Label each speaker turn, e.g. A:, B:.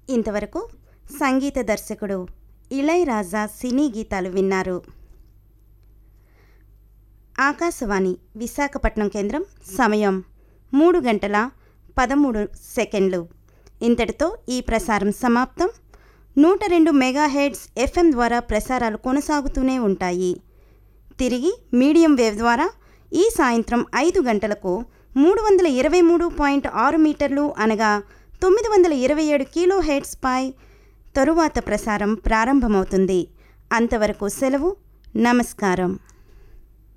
A: ఇంతవరకు సంగీత దర్శకుడు ఇళయరాజా సినీ గీతాలు విన్నారు. ఆకాశవాణి విశాఖపట్నం కేంద్రం. సమయం 3:13 ఇంతటితో ఈ ప్రసారం సమాప్తం. 102 మెగాహెర్ట్జ్ FM ద్వారా ప్రసారాలు కొనసాగుతూనే ఉంటాయి. తిరిగి మీడియం వేవ్ ద్వారా ఈ సాయంత్రం 5 గంటలకు 323.6 మీటర్లు అనగా 927 కిలోహెర్ట్జ్ పై తరువాత ప్రసారం ప్రారంభమవుతుంది. అంతవరకు సెలవు. నమస్కారం.